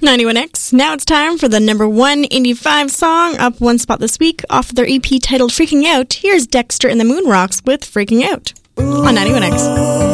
91X. Now it's time for the number 1 Indie 5 song, up one spot this week off their EP titled Freaking Out. Here's Dexter and the Moon Rocks with Freaking Out on 91X.